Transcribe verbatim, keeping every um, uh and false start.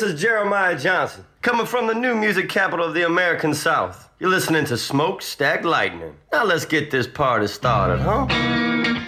is Jeremiah Johnson, coming from the new music capital of the American South. You're listening to Smokestack Lightning. Now let's get this party started, huh?